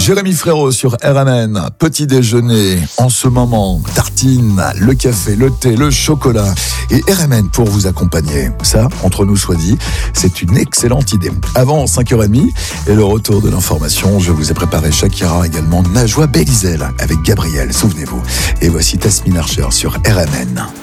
Jérémy Frérot sur RMN. Petit déjeuner en ce moment. Tartine, le café, le thé, le chocolat. Et RMN pour vous accompagner. Ça, entre nous soit dit, c'est une excellente idée. Avant 5h30 et le retour de l'information, je vous ai préparé Shakira, également Najwa Belizel avec Gabriel, souvenez-vous. Et voici Tasmin Archer sur RMN.